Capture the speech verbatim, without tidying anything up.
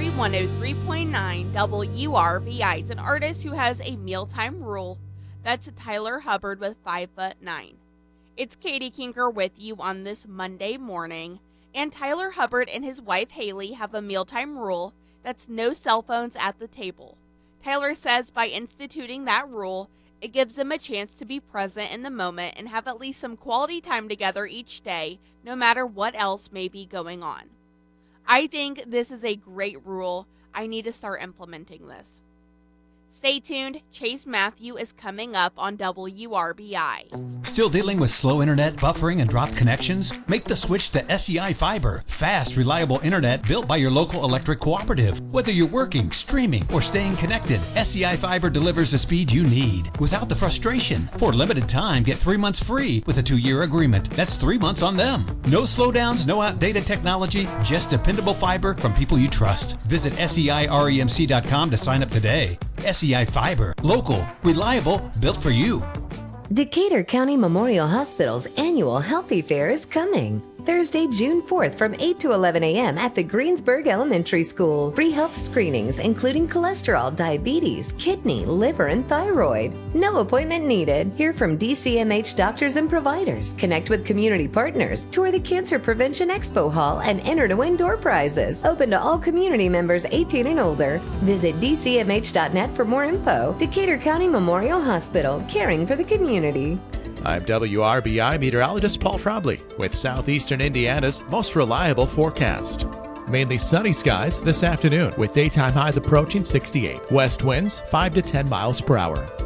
Country one oh three point nine W R B I. It's an artist who has a mealtime rule. That's Tyler Hubbard with five foot nine. It's Katie Kinker with you on this Monday morning. And Tyler Hubbard and his wife Haley have a mealtime rule. That's no cell phones at the table. Tyler says by instituting that rule, it gives them a chance to be present in the moment and have at least some quality time together each day, no matter what else may be going on. I think this is a great rule. I need to start implementing this. Stay tuned. Chase Matthew is coming up on W R B I. Still dealing with slow internet, buffering, and dropped connections? Make the switch to S E I Fiber. Fast, reliable internet built by your local electric cooperative. Whether you're working, streaming, or staying connected, S E I Fiber delivers the speed you need without the frustration. For a limited time, get three months free with a two-year agreement. That's three months on them. No slowdowns, no outdated technology, just dependable fiber from people you trust. Visit S E I remc dot com to sign up today. S E I Fiber. Local, reliable, built for you. Decatur County Memorial Hospital's annual Healthy Fair is coming. Thursday, June fourth from eight to eleven a.m. at the Greensburg Elementary School. Free health screenings including cholesterol, diabetes, kidney, liver, and thyroid. No appointment needed. Hear from D C M H doctors and providers. Connect with community partners. Tour the Cancer Prevention Expo Hall and enter to win door prizes. Open to all community members eighteen and older. Visit d c m h dot net for more info. Decatur County Memorial Hospital, caring for the community. I'm W R B I meteorologist Paul Trombley with Southeastern Indiana's most reliable forecast. Mainly sunny skies this afternoon with daytime highs approaching sixty-eight. West winds five to ten miles per hour.